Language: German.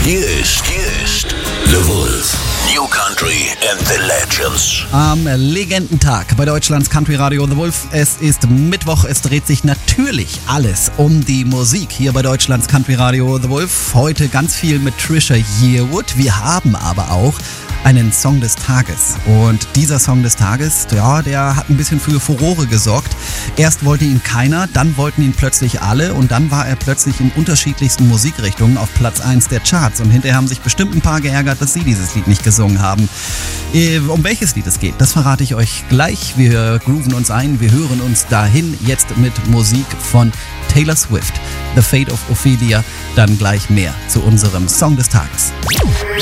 Hier ist The Wolf. New Country and the Legends. Am Legendentag bei Deutschlands Country Radio The Wolf. Es ist Mittwoch, es dreht sich natürlich alles um die Musik hier bei Deutschlands Country Radio The Wolf. Heute ganz viel mit Trisha Yearwood. Wir haben aber auch einen Song des Tages. Und dieser Song des Tages, ja, der hat ein bisschen für Furore gesorgt. Erst wollte ihn keiner, dann wollten ihn plötzlich alle und dann war er plötzlich in unterschiedlichsten Musikrichtungen auf Platz 1 der Charts. Und hinterher haben sich bestimmt ein paar geärgert, dass sie dieses Lied nicht gesungen haben. Um welches Lied es geht, das verrate ich euch gleich. Wir grooven uns ein, wir hören uns dahin jetzt mit Musik von Taylor Swift. The Fate of Ophelia, dann gleich mehr zu unserem Song des Tages.